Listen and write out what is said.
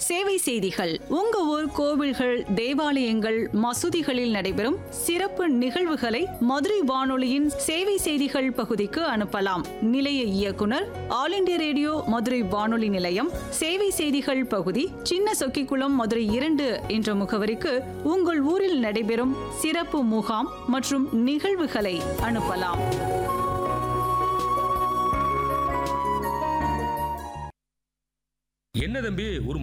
சேவை செய்திகள். உங்க ஊர் கோவில்கள், தேவாலயங்கள், மசூதிகளில் நடைபெறும் சிறப்பு நிகழ்வுகளை மதுரை வானொலியின் சேவை செய்திகள் பகுதிக்கு அனுப்பலாம். நிலைய இயக்குனர், ஆல் இண்டியா ரேடியோ மதுரை வானொலி நிலையம், சேவை செய்திகள் பகுதி, சின்ன சொக்கிக்குளம், மதுரை 2 என்ற முகவரிக்கு உங்கள் ஊரில் நடைபெறும் சிறப்பு முகாம் மற்றும் நிகழ்வுகளை அனுப்பலாம். என்ன தம்பி, ஒரு